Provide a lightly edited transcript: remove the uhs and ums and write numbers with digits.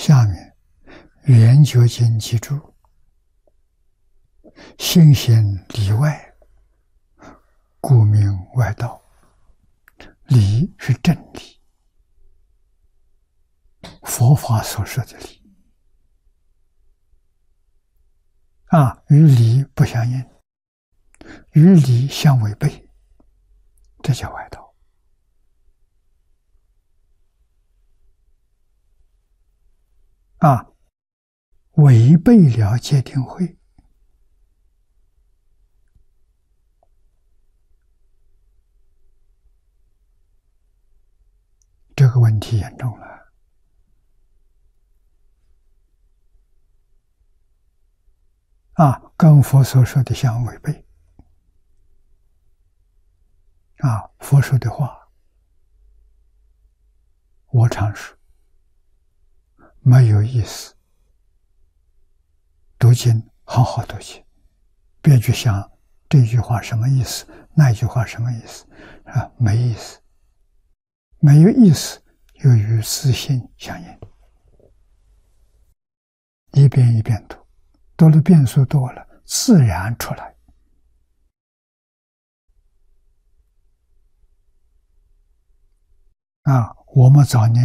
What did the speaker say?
下面圆觉经记住：心显里外，故名外道。理是真理，佛法所说的理与理不相应，与理相违背，这叫外道。违背了戒定慧，这个问题严重了。跟佛所说的相违背。佛说的话，我常说，没有意思。读经好好读经，别去想这句话什么意思，那句话什么意思没意思，没有意思又与自信相应。一遍一遍读，读了遍数多了，自然出来。我们早年